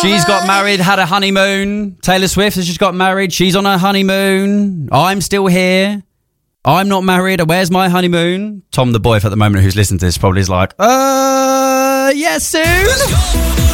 She's got married, had a honeymoon. Taylor Swift has just got married. She's on her honeymoon. I'm still here. I'm not married. Where's my honeymoon? Tom, the boy at the moment who's listening to this, probably is like, yes, soon.